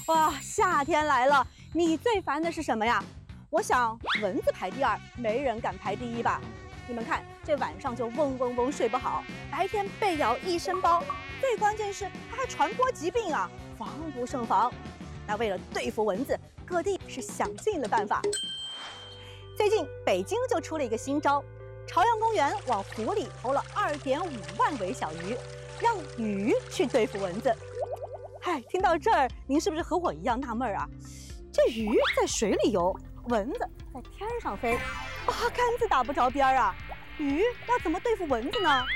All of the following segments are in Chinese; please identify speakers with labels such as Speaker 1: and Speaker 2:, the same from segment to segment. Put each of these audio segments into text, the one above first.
Speaker 1: 哇，夏天来了，你最烦的是什么呀？我想蚊子排第二，没人敢排第一吧？你们看，这晚上就嗡嗡嗡睡不好，白天被咬一身包，最关键是它还传播疾病啊，防不胜防。那为了对付蚊子，各地是想尽了办法。最近北京就出了一个新招，朝阳公园往湖里投了2.5万尾小鱼，让鱼去对付蚊子。嗨，听到这儿，您是不是和我一样纳闷啊？这鱼在水里游，蚊子在天上飞，八竿子打不着边啊！鱼要怎么对付蚊子呢？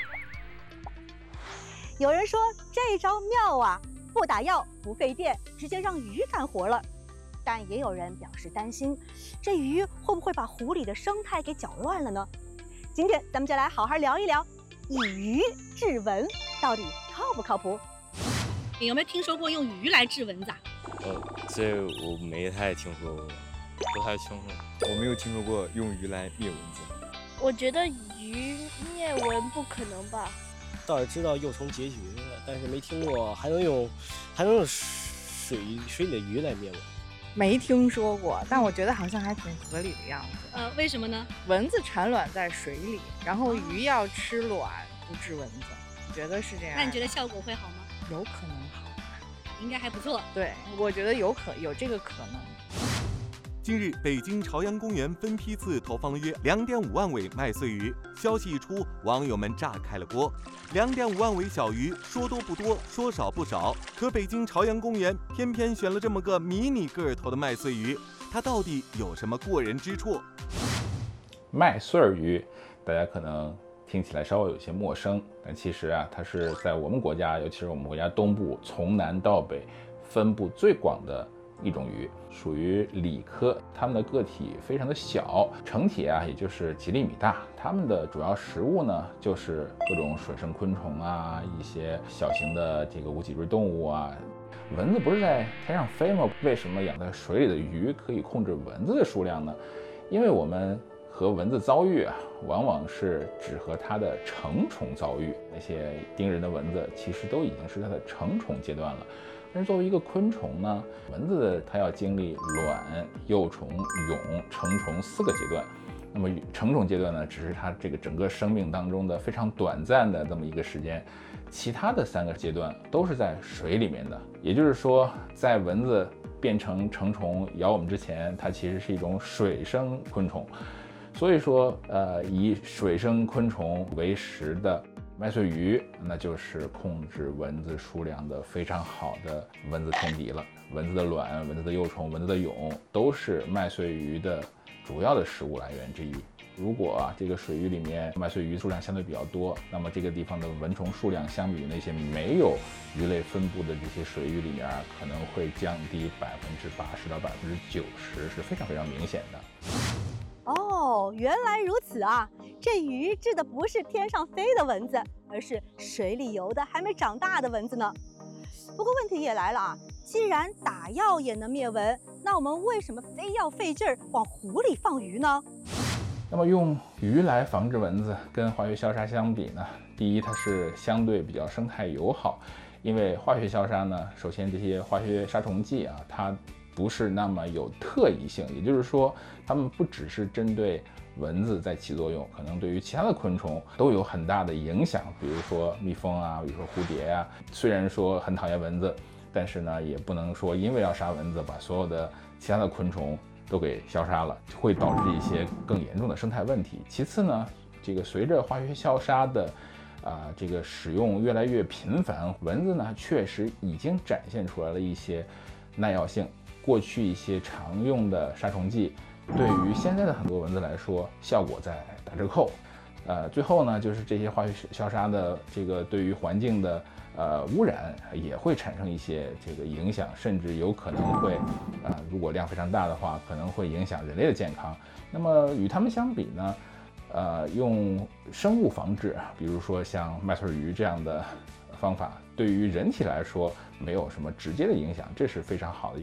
Speaker 1: 有人说这招妙啊，不打药不费电，直接让鱼干活了。但也有人表示担心，这鱼会不会把湖里的生态给搅乱了呢？今天咱们就来好好聊一聊，以鱼治蚊到底靠不靠谱？你有没有听说过用鱼来治蚊子啊？
Speaker 2: 这我没太听说过，不太清楚。
Speaker 3: 我没有听说过用鱼来灭蚊子。
Speaker 4: 我觉得鱼灭蚊不可能吧？
Speaker 5: 倒是知道幼虫结局，但是没听过还能用水里的鱼来灭蚊。
Speaker 6: 没听说过，但我觉得好像还挺合理的样子。
Speaker 1: 为什么呢？
Speaker 6: 蚊子产卵在水里，然后鱼要吃卵不治蚊子，我觉得是这样。
Speaker 1: 那你觉得效果会好吗？
Speaker 6: 有可能好，
Speaker 1: 应该还不错。
Speaker 6: 对，我觉得有这个可能。
Speaker 7: 近日，北京朝阳公园分批次投放了约2.5万尾麦穗鱼。消息一出，网友们炸开了锅。2.5万尾小鱼，说多不多，说少不少。可北京朝阳公园偏偏选了这么个迷你个头的麦穗鱼，它到底有什么过人之处？
Speaker 8: 麦穗鱼，大家可能听起来稍微有些陌生，但其实啊，它是在我们国家，尤其是我们国家东部，从南到北分布最广的一种鱼，属于鲤科，它们的个体非常的小，成体啊也就是几厘米大。它们的主要食物呢，就是各种水生昆虫啊，一些小型的这个无脊椎动物啊。蚊子不是在天上飞吗？为什么养在水里的鱼可以控制蚊子的数量呢？因为我们和蚊子遭遇啊，往往是只和它的成虫遭遇。那些叮人的蚊子，其实都已经是它的成虫阶段了。但是作为一个昆虫呢，蚊子它要经历卵、幼虫、蛹、成虫4个阶段。那么成虫阶段呢，只是它这个整个生命当中的非常短暂的这么一个时间，其他的3个阶段都是在水里面的。也就是说，在蚊子变成成虫咬我们之前，它其实是一种水生昆虫。所以说，以水生昆虫为食的麦穗鱼，那就是控制蚊子数量的非常好的蚊子天敌了。蚊子的卵、蚊子的幼虫、蚊子的蛹都是麦穗鱼的主要的食物来源之一。如果这个水域里面麦穗鱼数量相对比较多，那么这个地方的蚊虫数量相比于那些没有鱼类分布的这些水域里面，可能会降低80%到90%，是非常非常明显的。
Speaker 1: 哦，原来如此啊！这鱼治的不是天上飞的蚊子，而是水里游的还没长大的蚊子呢。不过问题也来了啊，既然打药也能灭蚊，那我们为什么非要费劲儿往湖里放鱼呢？
Speaker 8: 那么用鱼来防治蚊子，跟化学消杀相比呢，第一，它是相对比较生态友好，因为化学消杀呢，首先这些化学杀虫剂啊，它不是那么有特异性，也就是说，它们不只是针对蚊子在起作用，可能对于其他的昆虫都有很大的影响。比如说蜜蜂啊，比如说蝴蝶啊，虽然说很讨厌蚊子，但是呢，也不能说因为要杀蚊子，把所有的其他的昆虫都给消杀了，会导致一些更严重的生态问题。其次呢，这个随着化学消杀的这个使用越来越频繁，蚊子呢确实已经展现出来了一些耐药性。过去一些常用的杀虫剂，对于现在的很多蚊子来说，效果在打折扣。最后呢，就是这些化学消杀的这个对于环境的污染也会产生一些这个影响，甚至有可能会如果量非常大的话，可能会影响人类的健康。那么与它们相比呢，用生物防治，比如说像麦穗鱼这样的方法，对于人体来说没有什么直接的影响，这是非常好的。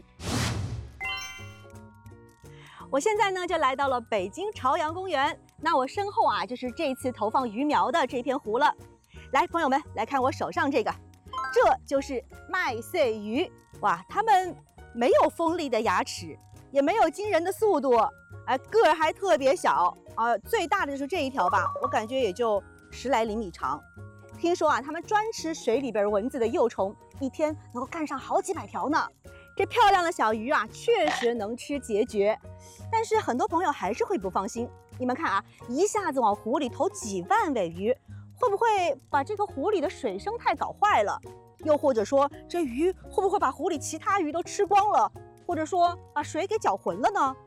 Speaker 1: 我现在呢就来到了北京朝阳公园，那我身后啊就是这次投放鱼苗的这片湖了。来，朋友们来看我手上这个，这就是麦穗鱼。哇，它们没有锋利的牙齿，也没有惊人的速度，个儿还特别小最大的就是这一条吧，我感觉也就10来厘米长。听说它们专吃水里边蚊子的幼虫，一天能够干上好几百条呢。这漂亮的小鱼确实能吃孑孓，但是很多朋友还是会不放心。你们看一下子往湖里投几万尾鱼，会不会把这个湖里的水生态搞坏了？又或者说，这鱼会不会把湖里其他鱼都吃光了，或者说把水给搅浑了呢？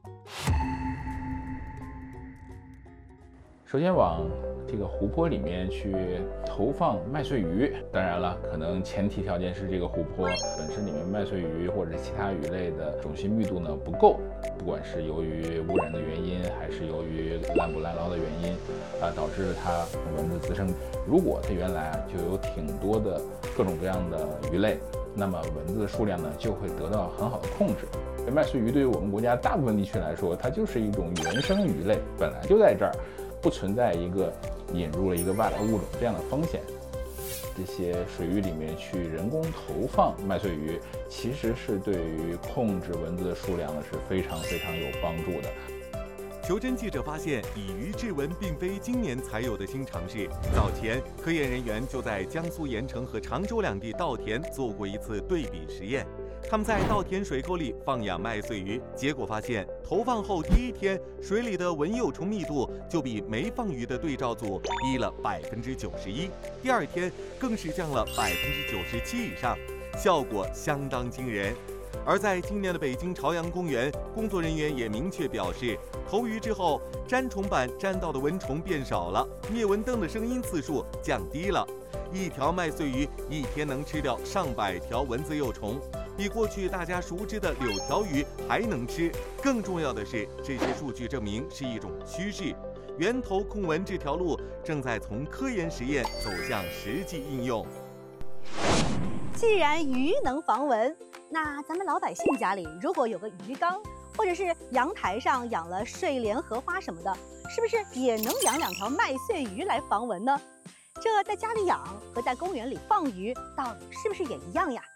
Speaker 8: 首先往这个湖泊里面去投放麦穗鱼，当然了，可能前提条件是这个湖泊本身里面麦穗鱼或者其他鱼类的种群密度呢不够，不管是由于污染的原因，还是由于滥捕滥捞的原因导致它蚊子滋生。如果它原来就有挺多的各种各样的鱼类，那么蚊子的数量呢就会得到很好的控制。麦穗鱼对于我们国家大部分地区来说，它就是一种原生鱼类，本来就在这儿，不存在一个引入了一个外来物种这样的风险。这些水域里面去人工投放麦穗鱼，其实是对于控制蚊子的数量呢是非常有帮助的。
Speaker 7: 求真记者发现，以鱼治蚊并非今年才有的新尝试。早前，科研人员就在江苏盐城和常州两地稻田做过一次对比实验。他们在稻田水沟里放养麦穗鱼，结果发现，投放后第1天，水里的蚊幼虫密度就比没放鱼的对照组低了91%，第2天更是降了97%以上，效果相当惊人。而在今年的北京朝阳公园，工作人员也明确表示，投鱼之后，粘虫板粘到的蚊虫变少了，灭蚊灯的声音次数降低了。1条麦穗鱼1天能吃掉上百条蚊子幼虫，比过去大家熟知的柳条鱼还能吃。更重要的是，这些数据证明是一种趋势，源头控蚊这条路正在从科研实验走向实际应用。
Speaker 1: 既然鱼能防蚊，那咱们老百姓家里如果有个鱼缸，或者是阳台上养了睡莲、荷花什么的，是不是也能养2条麦穗鱼来防蚊呢？这在家里养和在公园里放鱼，道理是不是也一样呀？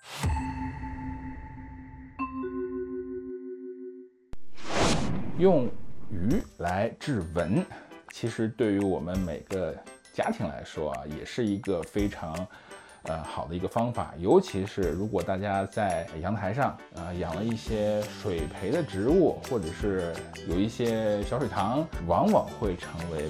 Speaker 8: 用鱼来治蚊，其实对于我们每个家庭来说也是一个非常好的一个方法。尤其是如果大家在阳台上养了一些水培的植物，或者是有一些小水塘，往往会成为